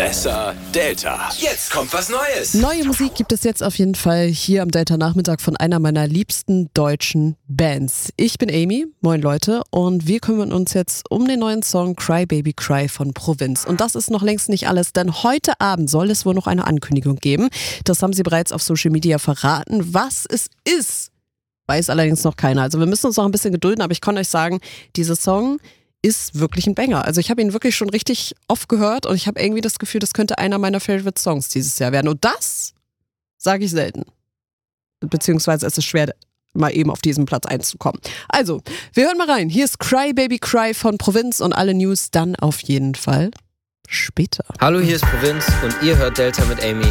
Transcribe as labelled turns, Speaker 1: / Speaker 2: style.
Speaker 1: Besser Delta. Jetzt kommt was Neues.
Speaker 2: Neue Musik gibt es jetzt auf jeden Fall hier am Delta-Nachmittag von einer meiner liebsten deutschen Bands. Ich bin Amy, moin Leute, und wir kümmern uns jetzt um den neuen Song Cry Baby Cry von Provinz. Und das ist noch längst nicht alles, denn heute Abend soll es wohl noch eine Ankündigung geben. Das haben sie bereits auf Social Media verraten. Was es ist, weiß allerdings noch keiner. Also wir müssen uns noch ein bisschen gedulden, aber ich kann euch sagen, dieser Song ist wirklich ein Banger. Also ich habe ihn wirklich schon richtig oft gehört und ich habe irgendwie das Gefühl, das könnte einer meiner Favorite Songs dieses Jahr werden. Und das sage ich selten. Beziehungsweise es ist schwer, mal eben auf diesen Platz 1 zu kommen. Also, wir hören mal rein. Hier ist Cry Baby Cry von Provinz und alle News dann auf jeden Fall später.
Speaker 3: Hallo, hier ist Provinz und ihr hört Delta mit Amy.